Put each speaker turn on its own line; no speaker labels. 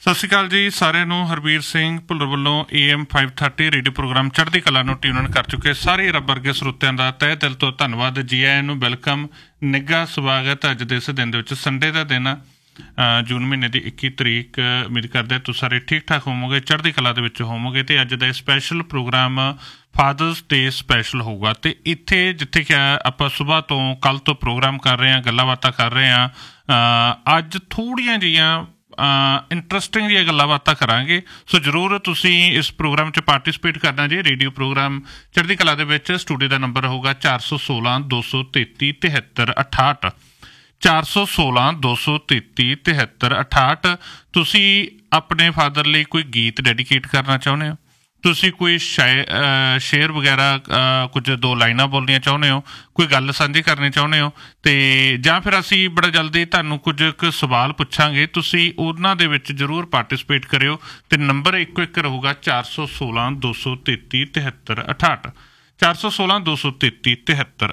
ਸਤਿ ਸ਼੍ਰੀ ਅਕਾਲ ਜੀ ਸਾਰਿਆਂ ਨੂੰ। ਹਰਬੀਰ ਸਿੰਘ ਭੁੱਲਰ ਵੱਲੋਂ AM 530 ਰੇਡੀਓ ਪ੍ਰੋਗਰਾਮ ਚੜ੍ਹਦੀ ਕਲਾ ਨੂੰ ਟਿਊਨ ਕਰ ਚੁੱਕੇ ਸਾਰੇ ਰੱਬ ਵਰਗੇ ਸਰੋਤਿਆਂ ਦਾ ਤਹਿ ਦਿਲ ਤੋਂ ਧੰਨਵਾਦ। ਜੀ ਆਇਆਂ ਨੂੰ ਵੈਲਕਮ, ਨਿੱਘਾ ਸਵਾਗਤ। ਅੱਜ ਦੇ ਇਸ ਦਿਨ ਦੇ ਵਿੱਚ ਸੰਡੇ ਦਾ ਦਿਨ, ਜੂਨ ਮਹੀਨੇ ਦੀ 21 ਤਰੀਕ। ਉਮੀਦ ਕਰਦੇ ਤੁਸੀਂ ਸਾਰੇ ਠੀਕ ਠਾਕ ਹੋਵੋਗੇ, ਚੜ੍ਹਦੀ ਕਲਾ ਦੇ ਵਿੱਚ ਹੋਵੋਗੇ। ਅਤੇ ਅੱਜ ਦਾ ਸਪੈਸ਼ਲ ਪ੍ਰੋਗਰਾਮ ਫਾਦਰਸ ਡੇ ਸਪੈਸ਼ਲ ਹੋਊਗਾ। ਅਤੇ ਇੱਥੇ ਜਿੱਥੇ ਕਿ ਆਪਾਂ ਸੁਬਾਹ ਤੋਂ ਕੱਲ੍ਹ ਤੋਂ ਪ੍ਰੋਗਰਾਮ ਕਰ ਰਹੇ ਹਾਂ, ਗੱਲਾਂ ਬਾਤਾਂ ਕਰ ਰਹੇ ਹਾਂ, ਅੱਜ ਥੋੜ੍ਹੀਆਂ ਜਿਹੀਆਂ ਇੰਟਰਸਟਿੰਗ ਜਿਹੀਆਂ ਗੱਲਾਂ ਬਾਤਾਂ ਕਰਾਂਗੇ। ਸੋ ਜ਼ਰੂਰ ਤੁਸੀਂ ਇਸ ਪ੍ਰੋਗਰਾਮ 'ਚ ਪਾਰਟੀਸਪੇਟ ਕਰਨਾ ਜੀ। ਰੇਡੀਓ ਪ੍ਰੋਗਰਾਮ ਚੜ੍ਹਦੀ ਕਲਾ ਦੇ ਵਿੱਚ ਸਟੂਡੀਓ ਦਾ ਨੰਬਰ ਹੋਊਗਾ 416 233 73 68 416 233 73 68। ਤੁਸੀਂ ਆਪਣੇ ਫਾਦਰ ਲਈ ਕੋਈ ਗੀਤ ਡੈਡੀਕੇਟ ਕਰਨਾ ਚਾਹੁੰਦੇ ਹੋ, ਤੁਸੀਂ ਕੋਈ ਸ਼ੇਅਰ ਵਗੈਰਾ ਕੁਝ ਦੋ ਲਾਈਨਾਂ ਬੋਲਣੀਆਂ ਚਾਹੁੰਦੇ ਹੋ, ਕੋਈ ਗੱਲ ਸਾਂਝੀ ਕਰਨੀ ਚਾਹੁੰਦੇ ਹੋ, ਅਤੇ ਜਾਂ ਫਿਰ ਅਸੀਂ ਬੜਾ ਜਲਦੀ ਤੁਹਾਨੂੰ ਕੁਝ ਕੁ ਸਵਾਲ ਪੁੱਛਾਂਗੇ, ਤੁਸੀਂ ਉਹਨਾਂ ਦੇ ਵਿੱਚ ਜ਼ਰੂਰ ਪਾਰਟੀਸਪੇਟ ਕਰਿਓ। ਅਤੇ ਨੰਬਰ ਇੱਕੋ ਇੱਕ ਰਹੂਗਾ 416 233 73 68 416 233 73